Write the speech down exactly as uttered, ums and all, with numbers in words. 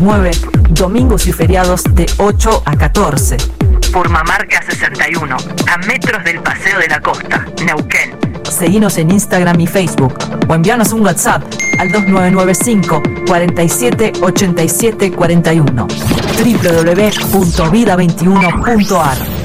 nueve, domingos y feriados de ocho a catorce. Purmamarca sesenta y uno, a metros del Paseo de la Costa, Neuquén. Seguinos en Instagram y Facebook o envíanos un WhatsApp al dos nueve nueve cinco, cuatro siete, ocho siete cuatro uno. doble u doble u doble u punto vida veintiuno punto a r